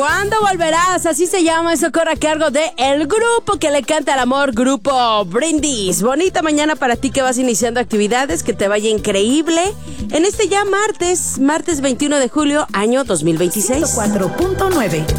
¿Cuándo volverás? Así se llama eso, corre a cargo de el grupo que le canta al amor, Grupo Brindis. Bonita mañana para ti que vas iniciando actividades, que te vaya increíble en este ya martes 21 de julio, año 2026. 4.9